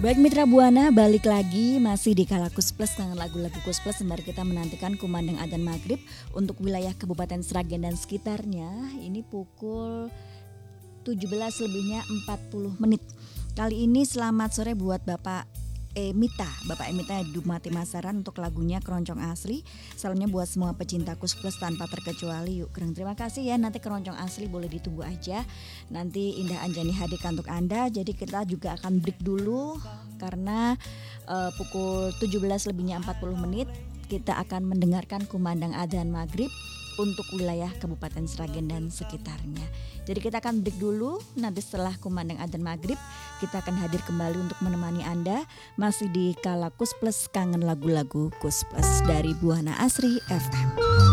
Baik Mitra Buana, balik lagi masih di Kala Kus Plus dengan lagu-lagu Kus Plus sembari kita menantikan kumandang adzan maghrib untuk wilayah Kabupaten Sragen dan sekitarnya. Ini pukul 17 lebihnya 40 menit. Kali ini selamat sore buat Bapak Emita di Dumati Masaran untuk lagunya Keroncong Asli. Salamnya buat semua pecinta Kus Plus tanpa terkecuali. Yuk Kreng, terima kasih ya. Nanti Keroncong Asli boleh ditunggu aja. Nanti Indah Anjani hadirkan untuk Anda. Jadi kita juga akan break dulu karena pukul 17 lebihnya 40 menit kita akan mendengarkan kumandang adzan maghrib untuk wilayah Kabupaten Sragen dan sekitarnya. Jadi kita akan break dulu, nanti setelah kumandang adzan maghrib kita akan hadir kembali untuk menemani Anda masih di Kala Kus Plus, kangen lagu-lagu Kus Plus dari Buana Asri FM.